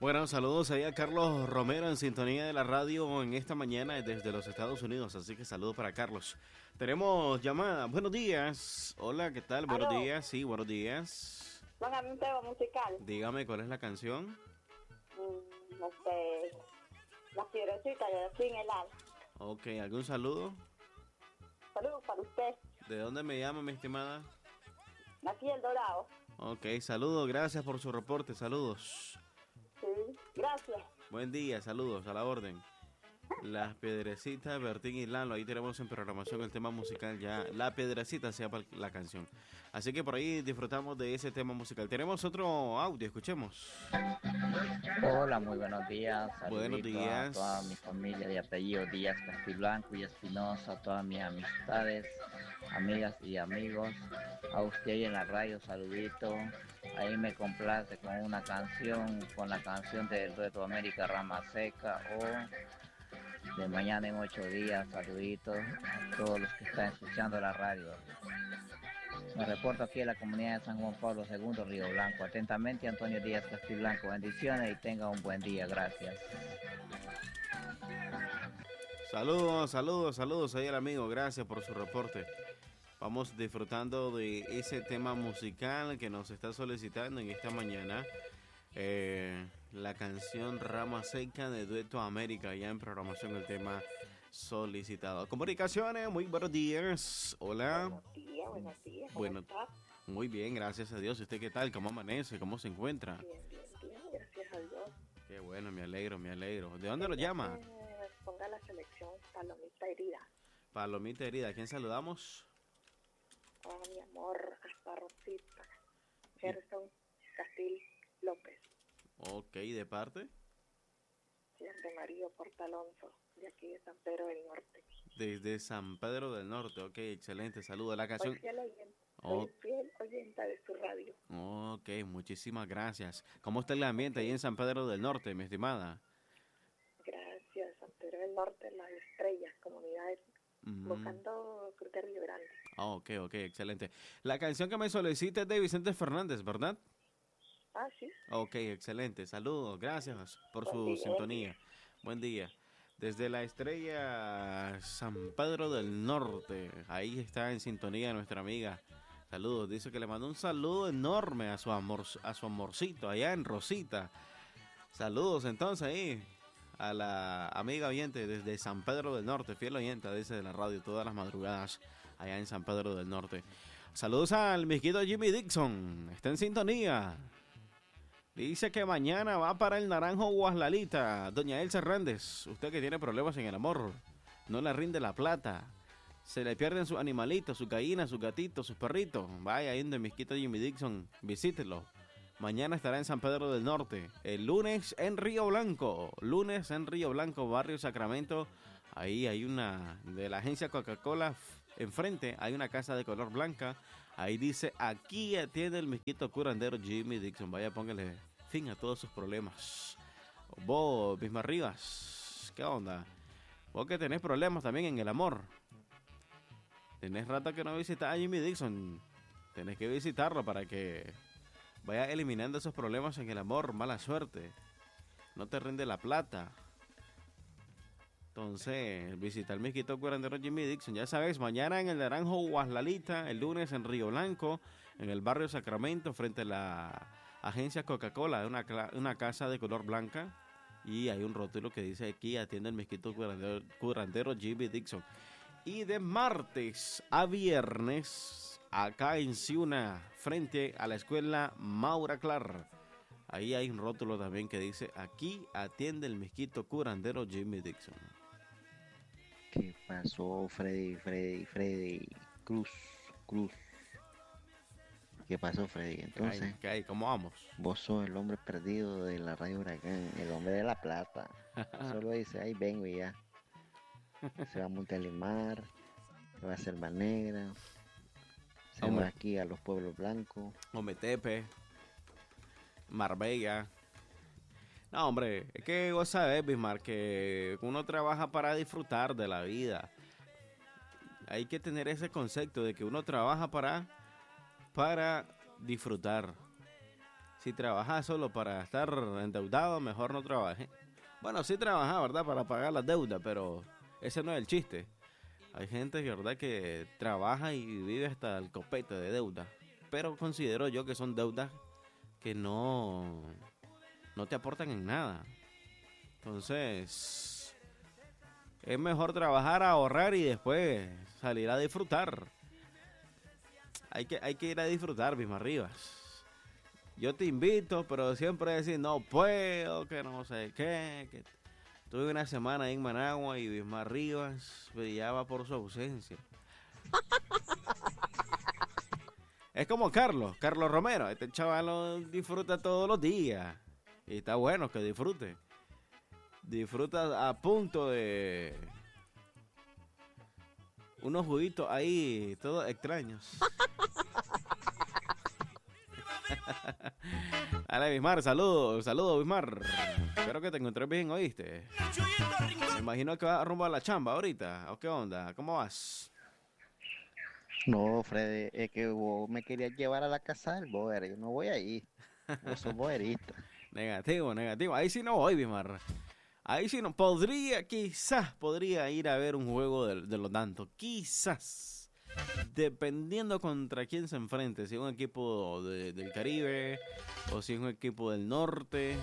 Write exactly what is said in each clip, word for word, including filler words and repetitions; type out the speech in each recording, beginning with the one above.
Bueno, saludos ahí a Carlos Romero en sintonía de la radio en esta mañana desde los Estados Unidos, así que saludos para Carlos. Tenemos llamada. Buenos días. Hola, ¿qué tal? Buenos ¿Aló? días. Sí, buenos días. Póngame un tema musical. Dígame, ¿cuál es la canción? Mm, este, las piedrecitas de Sin el Al. Ok, ¿algún saludo? Saludos para usted. ¿De dónde me llama, mi estimada? Aquí el Dorado. Ok, saludos, gracias por su reporte, saludos. Sí, gracias. Buen día, saludos, a la orden. Las Piedrecitas, Bertín y Lalo, ahí tenemos en programación el tema musical ya. La Piedrecita se llama la canción. Así que por ahí disfrutamos de ese tema musical. Tenemos otro audio, escuchemos. Hola, muy buenos días. Buenos días. A toda mi familia de apellido Díaz Castiblanco y Espinosa, a todas mis amistades, amigas y amigos. A usted ahí en la radio, saludito. Ahí me complace con una canción, con la canción del Reto América Rama Seca o de Mañana en Ocho Días. Saluditos a todos los que están escuchando la radio. Me reporto aquí en la comunidad de San Juan Pablo segundo, Río Blanco. Atentamente, Antonio Díaz Castiblanco. Bendiciones y tenga un buen día. Gracias. Saludos, saludos, saludos ahí al amigo. Gracias por su reporte. Vamos disfrutando de ese tema musical que nos está solicitando en esta mañana. Eh, la canción Rama Seca de Dueto América, ya en programación el tema solicitado. Comunicaciones, muy buenos días. Hola. Buenos días, buenos días. ¿Cómo Bueno, estás? muy bien, gracias a Dios. ¿Usted qué tal? ¿Cómo amanece? ¿Cómo se encuentra? Bien, bien, bien. Gracias a Dios. Qué bueno, me alegro, me alegro. ¿De dónde lo llama? Eh, ponga la selección Palomita Herida. Palomita Herida. ¿A quién saludamos? Oh, mi amor, hasta Rosita. Gerson Castil López. Ok, ¿de parte? De Mario Portalonso, de aquí de San Pedro del Norte. Desde San Pedro del Norte. Ok, excelente. Saludos. La canción... Soy fiel oyente, Oh. soy fiel oyente de su radio. Ok, muchísimas gracias. ¿Cómo está el ambiente ahí en San Pedro del Norte, mi estimada? Gracias, San Pedro del Norte, Las Estrellas, comunidades, Mm. buscando Cruz de Río Grande. Ah, ok, ok, excelente. La canción que me solicita es de Vicente Fernández, ¿verdad? Ah, sí. Ok, excelente. Saludos, gracias por Buen su día. sintonía. Buen día. Desde la estrella San Pedro del Norte, ahí está en sintonía nuestra amiga. Saludos, dice que le mandó un saludo enorme a su amor, a su amorcito allá en Rosita. Saludos entonces ahí a la amiga oyente desde San Pedro del Norte, fiel oyente, dice de la radio todas las madrugadas allá en San Pedro del Norte. Saludos al misquito Jimmy Dixon, está en sintonía. Dice que mañana va para el Naranjo Guaslalita. Doña Elsa Hernández, usted que tiene problemas en el amor, no le rinde la plata, se le pierden sus animalitos, sus gallinas, sus gatitos, sus perritos. Vaya ahí donde misquito Jimmy Dixon, visítelo. Mañana estará en San Pedro del Norte. El lunes en Río Blanco. Lunes en Río Blanco, barrio Sacramento. Ahí hay una de la agencia Coca-Cola. Enfrente hay una casa de color blanca. Ahí dice, aquí atiende el misquito curandero Jimmy Dixon. Vaya, póngale fin a todos sus problemas. Vos, Bismar Rivas, ¿qué onda? Vos que tenés problemas también en el amor. Tenés rato que no visitas a Jimmy Dixon. Tenés que visitarlo para que vaya eliminando esos problemas en el amor, mala suerte. No te rinde la plata. Entonces, visitar mi quito curandero Jimmy Dixon. Ya sabes, mañana en el Naranjo Guaslalita, el lunes en Río Blanco, en el barrio Sacramento, frente a la agencia Coca-Cola, una, una casa de color blanca. Y hay un rótulo que dice aquí atiende el misquito curandero, curandero Jimmy Dixon. Y de martes a viernes, acá en Ciuna, frente a la escuela Maura Clar. Ahí hay un rótulo también que dice, aquí atiende el misquito curandero Jimmy Dixon. ¿Qué pasó, Freddy, Freddy, Freddy? Cruz, Cruz. ¿Qué pasó, Freddy? Entonces, ¿Qué hay? ¿Qué hay? ¿Cómo vamos? Vos sos el hombre perdido de la radio Huracán, el hombre de la plata. Solo dice, ahí vengo y ya. Se va a Montelimar, se va a Selva Negra, se Hombre. va aquí a los Pueblos Blancos. Ometepe, Marbella. No, hombre, es que vos sabés, Bismar, que uno trabaja para disfrutar de la vida. Hay que tener ese concepto de que uno trabaja para, para disfrutar. Si trabajas solo para estar endeudado, mejor no trabaje. Bueno, sí trabaja, ¿verdad? Para pagar las deudas, pero ese no es el chiste. Hay gente, ¿verdad?, que trabaja y vive hasta el copete de deuda. Pero considero yo que son deudas que no, no te aportan en nada. Entonces, es mejor trabajar, ahorrar y después salir a disfrutar. Hay que, hay que ir a disfrutar, Bismar Rivas. Yo te invito, pero siempre decir no puedo, que no sé qué. Que... Tuve una semana ahí en Managua y Bismar Rivas brillaba por su ausencia. Es como Carlos, Carlos Romero. Este chaval lo disfruta todos los días. Y está bueno que disfrute. Disfruta a punto de unos juguitos ahí, todos extraños. Dale, Bismar, saludos, saludos, Bismar. Espero que te encontres bien, ¿oíste? Me imagino que vas a rumbo a la chamba ahorita. ¿O qué onda? ¿Cómo vas? No, Freddy, es que vos me querías llevar a la casa del Boer. Yo no voy ahí. Vos sos boerista. Negativo, negativo. Ahí sí no voy, Bismar. Ahí sí no. Podría, quizás podría ir a ver un juego de, de los tantos. Quizás. Dependiendo contra quién se enfrente. Si es un equipo de, del Caribe o si es un equipo del norte.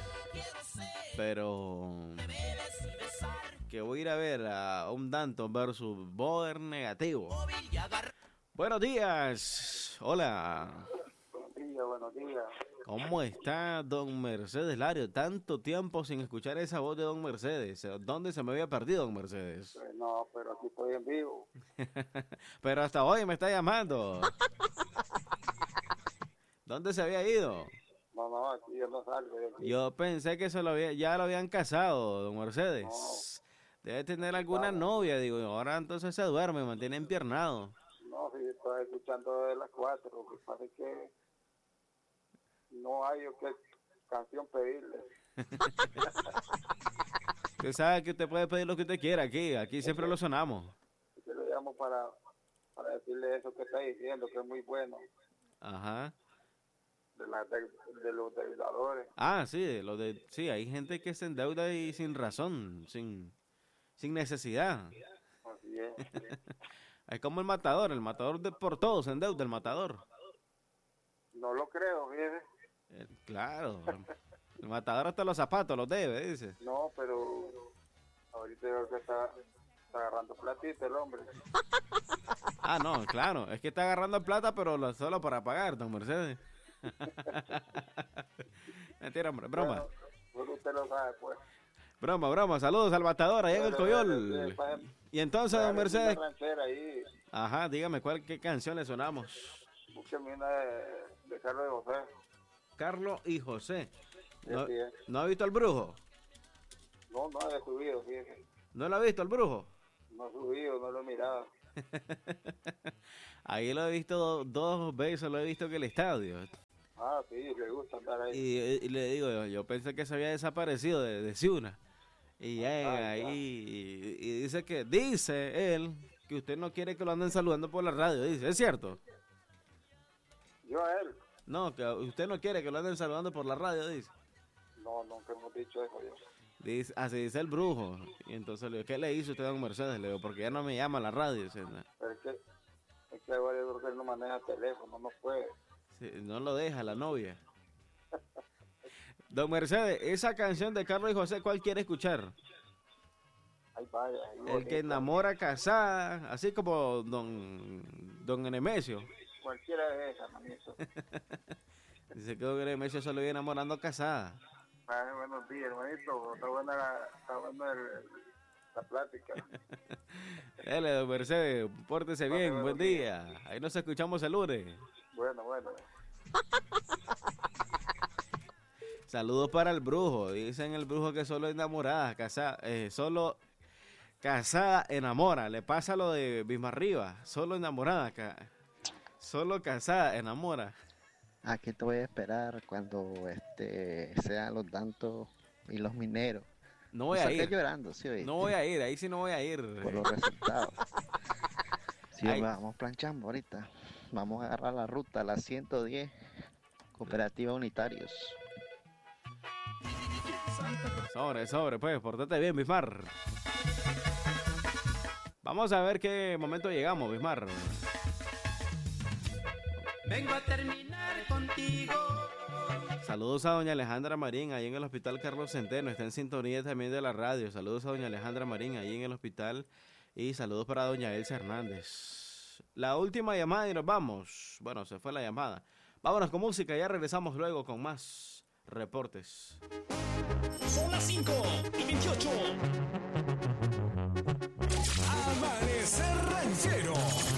Pero que voy a ir a ver a un Danton versus Boer, negativo. Buenos días. Hola. Buenos días, buenos días. ¿Cómo está don Mercedes Lario? Tanto tiempo sin escuchar esa voz de don Mercedes. ¿Dónde se me había perdido don Mercedes? Pues no, pero aquí estoy en vivo. Pero hasta hoy me está llamando. ¿Dónde se había ido? No, no, aquí yo no salgo de aquí. Yo pensé que se lo había, ya lo habían casado, don Mercedes. No. Debe tener alguna Vamos. novia, digo. Ahora entonces se duerme, mantiene empiernado. No, sí, estoy escuchando de las cuatro. Lo que pasa es que no hay yo qué canción pedirle. Usted sabe que usted puede pedir lo que usted quiera aquí. Aquí siempre lo sonamos. Yo le llamo para, para decirle eso que está diciendo, que es muy bueno. Ajá. De, la, de, de los deudadores. Ah, sí, lo de, sí, hay gente que se endeuda y sin razón, sin, sin necesidad. Así es. Es como el matador, el matador de por todo se endeuda, el matador. No lo creo, fíjese. Eh, claro, el matador hasta los zapatos los debe, dice. No, pero ahorita creo que está, está agarrando platita el hombre. Ah, no, claro, es que está agarrando plata, pero lo- solo para pagar, don Mercedes. Mentira, hombre, broma. Bueno, pues usted lo sabe, pues. Broma, broma, saludos al matador allá en el Bueno, Coyol. bueno, sí, pa- Y entonces, pa- don Mercedes, una ranchera ahí. ajá, dígame, ¿cuál, qué canción le sonamos? Búsqueme una de, de Carlos de José. Carlos y José. Sí, ¿No, sí, eh. ¿no ha visto al brujo? No, no he subido, fíjese. ¿No lo ha visto al brujo? No he subido, no lo he mirado. Ahí lo he visto do- dos veces, lo he visto en el estadio. Ah, sí, le gusta andar ahí. Y, y le digo, yo, yo pensé que se había desaparecido de, de Ciuna. Y llega Ah, ahí ya. y, y dice que, dice él, que usted no quiere que lo anden saludando por la radio. Dice, ¿es cierto? Yo a él. No, que usted no quiere que lo anden saludando por la radio, dice. No, nunca hemos dicho eso yo. Dice, así dice el brujo. Y entonces le digo, ¿qué le hizo usted a don Mercedes? Le digo, porque ya no me llama a la radio. Dice, no, Pero es que, es que ahora yo creo que él no maneja teléfono, no puede. sí, no lo deja la novia. Don Mercedes, esa canción de Carlos y José, ¿cuál quiere escuchar? Ahí vaya. Ahí El bonito. que enamora casada, así como don, don Enemesio. Cualquiera de esas, manito. Dice que don Enemesio solo vive enamorando casada. Ay, buenos días, hermanito. Está buena la, está buena el- la plática. Dale, don Mercedes, pórtese Vale, bien, buenos buen día. Ahí nos escuchamos el lunes. Bueno, bueno. Saludos para el brujo. Dicen el brujo que solo enamorada, casada, eh, solo casada enamora. Le pasa lo de Bismar Rivas, solo enamorada, ca- solo casada enamora. Aquí te voy a esperar cuando este sean los Dantos y los mineros. No voy No a salgas ir, llorando, ¿sí oíste? no voy a ir, ahí sí no voy a ir. Por los resultados. Sí, Ay. vamos planchando ahorita. Vamos a agarrar la ruta, la ciento diez. Cooperativa Unitarios. Sobre, sobre, pues, portate bien, Bismar. Vamos a ver qué momento llegamos, Bismar. Vengo a terminar contigo. Saludos a doña Alejandra Marín, ahí en el Hospital Carlos Centeno. Está en sintonía también de la radio. Saludos a doña Alejandra Marín, ahí en el hospital. Y saludos para doña Elsa Hernández. La última llamada y nos vamos. Bueno, se fue la llamada. Vámonos con música, ya regresamos luego con más reportes. Son las cinco y veintiocho.